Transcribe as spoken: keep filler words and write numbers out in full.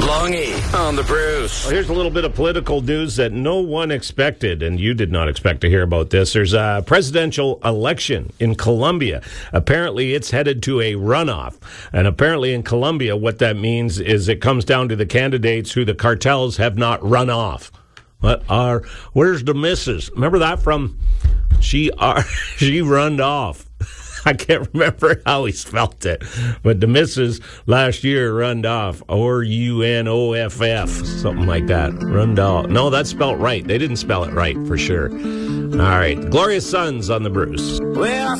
Longy on the Bruce. Well, here's a little bit of political news that no one expected, and you did not expect to hear about this. There's a presidential election in Colombia. Apparently, it's headed to a runoff. And apparently in Colombia, what that means is it comes down to the candidates who the cartels have not run off. What are, where's the missus? Remember that from, she are, she runned off. I can't remember how he spelt it, but the missus last year runned off, or U N O F F, something like that. Runned off. No, that's spelt right. They didn't spell it right for sure. All right. Glorious Sons on the Bruce. Well,